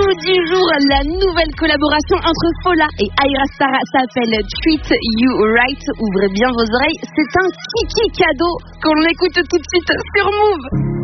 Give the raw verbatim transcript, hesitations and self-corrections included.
cadeau du jour, la nouvelle collaboration entre Fola et Ayra Starr s'appelle Treat You Right. Ouvrez bien vos oreilles, c'est un kiki cadeau qu'on écoute tout de suite sur Move.